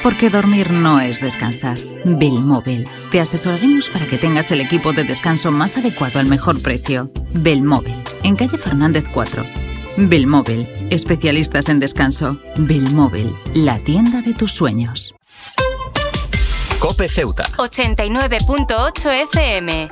Porque dormir no es descansar. Belmóvil. Te asesoraremos para que tengas el equipo de descanso más adecuado al mejor precio. Belmóvil. En calle Fernández 4. Belmóvil. Especialistas en descanso. Belmóvil. La tienda de tus sueños. COPE Ceuta 89.8 FM.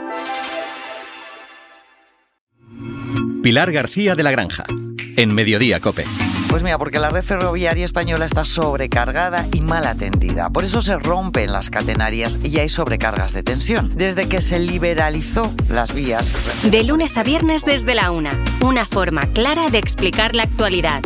Pilar García de la Granja, en Mediodía COPE. Pues mira, porque la red ferroviaria española está sobrecargada y mal atendida. Por eso se rompen las catenarias y hay sobrecargas de tensión. Desde que se liberalizó las vías... De lunes a viernes desde la 1. Una forma clara de explicar la actualidad.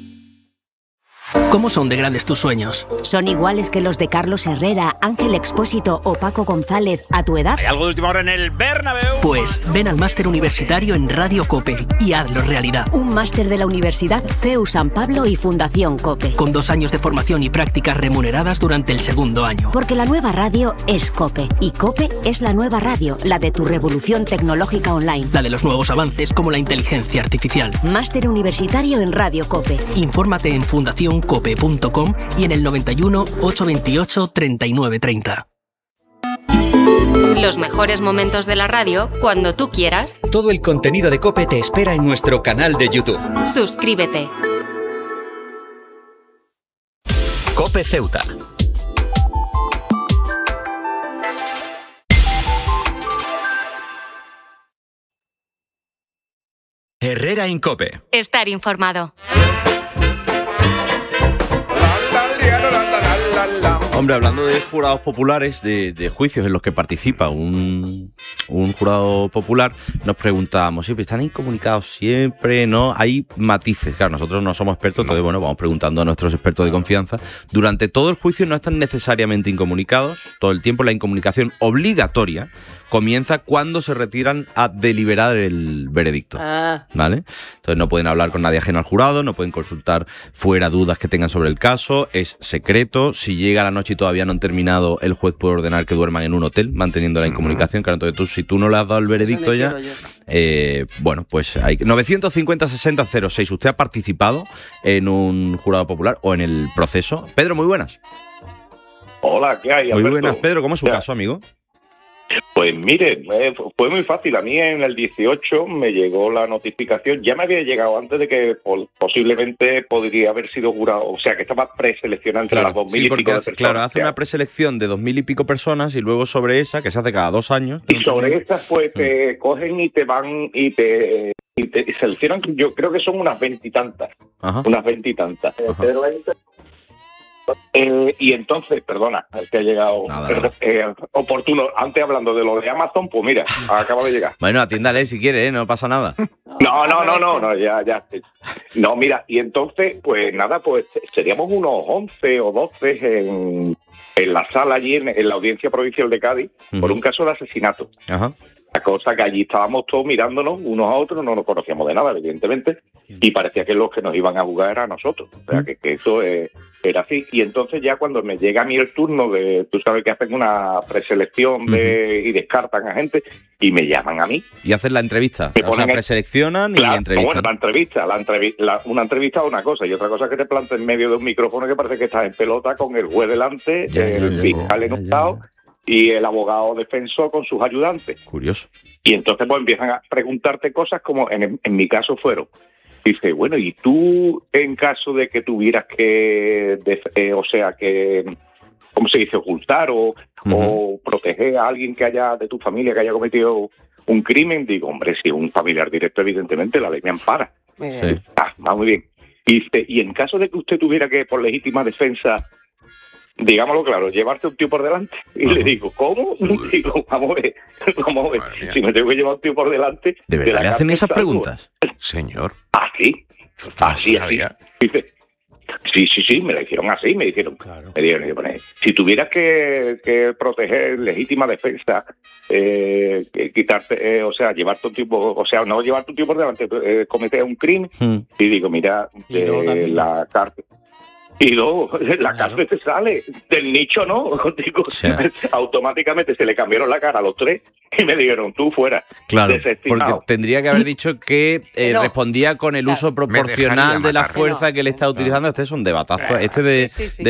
¿Cómo son de grandes tus sueños? ¿Son iguales que los de Carlos Herrera, Ángel Expósito o Paco González a tu edad? ¿Hay algo de última hora en el Bernabéu? Pues ven al máster universitario en Radio COPE y hazlo realidad. Un máster de la Universidad CEU San Pablo y Fundación COPE. Con 2 años de formación y prácticas remuneradas durante el segundo año. Porque la nueva radio es COPE. Y COPE es la nueva radio, la de tu revolución tecnológica online. La de los nuevos avances como la inteligencia artificial. Máster universitario en Radio COPE. Infórmate en fundacioncope.com y en el 91 828 3930. Los mejores momentos de la radio cuando tú quieras. Todo el contenido de COPE te espera en nuestro canal de YouTube. Suscríbete. COPE Ceuta. Herrera en COPE. Estar informado. Hombre, hablando de jurados populares, de juicios en los que participa un jurado popular, nos preguntábamos, ¿sí, están incomunicados siempre? ¿No? Hay matices. Claro, nosotros no somos expertos, entonces, bueno, vamos preguntando a nuestros expertos de confianza. Durante todo el juicio no están necesariamente incomunicados. Todo el tiempo la incomunicación obligatoria comienza cuando se retiran a deliberar el veredicto. ¿Vale? Entonces no pueden hablar con nadie ajeno al jurado, no pueden consultar fuera dudas que tengan sobre el caso, es secreto. Si llega la noche y todavía no han terminado, el juez puede ordenar que duerman en un hotel, manteniendo la incomunicación. Claro, entonces si tú no le has dado el veredicto ya, bueno, pues hay 950-60-06. ¿Usted ha participado en un jurado popular o en el proceso? Pedro, muy buenas. Hola, ¿qué hay, Alberto? Muy buenas, Pedro. ¿Cómo es su caso, amigo? Pues mire, fue muy fácil. A mí en el 18 me llegó la notificación. Ya me había llegado antes de que posiblemente podría haber sido jurado. O sea, que estaba preseleccionada entre las 2.000 y pico de personas. Claro, hace una preselección de 2.000 y pico personas y luego sobre esa, que se hace cada 2 años... Y sobre esa, pues te cogen y te van y te seleccionan. Yo creo que son unas 20 y tantas. Unas 20 y tantas. Y entonces, perdona, es que ha llegado oportuno. Antes hablando de lo de Amazon, pues mira, acaba de llegar. Bueno, atiéndale si quiere, no pasa nada. No, ya. No, mira, y entonces, pues nada, pues seríamos unos 11 o 12 en la sala allí, en la Audiencia Provincial de Cádiz, por un caso de asesinato. La cosa que allí estábamos todos mirándonos unos a otros, no nos conocíamos de nada, evidentemente, y parecía que los que nos iban a jugar eran nosotros. O sea, que eso era así. Y entonces ya cuando me llega a mí el turno de, tú sabes que hacen una preselección y descartan a gente, y me llaman a mí. ¿Y hacen la entrevista? O sea, preseleccionan y entrevistan. Bueno, una entrevista es una cosa, y otra cosa es que te plantes en medio de un micrófono que parece que estás en pelota con el juez delante, el fiscal enustado y el abogado defensor con sus ayudantes. Curioso. Y entonces pues empiezan a preguntarte cosas como en mi caso fueron. Dice, bueno, ¿y tú en caso de que tuvieras que, ¿cómo se dice? Ocultar o proteger a alguien que haya de tu familia que haya cometido un crimen? Digo, hombre, si es un familiar directo, evidentemente la ley me ampara. Sí. Va muy bien. Y dice, ¿y en caso de que usted tuviera que, por legítima defensa, digámoslo claro, llevarte un tío por delante? Y le digo, ¿cómo? Digo, vamos a ver. Si me tengo que llevar un tío por delante... ¿De verdad le hacen esas preguntas? Señor. Así. Dice, sí, me la hicieron así, me dijeron, si tuvieras que proteger legítima defensa, quitarte, llevarte un tipo, no llevarte un tipo por delante, cometer un crimen, y digo, mira, la cárcel. Y luego la cárcel te sale, del nicho no, digo, automáticamente se le cambiaron la cara a los 3 y me dijeron, tú fuera. Claro, porque tendría que haber dicho que respondía con el uso proporcional de la fuerza que él está utilizando. Este es un debatazo, de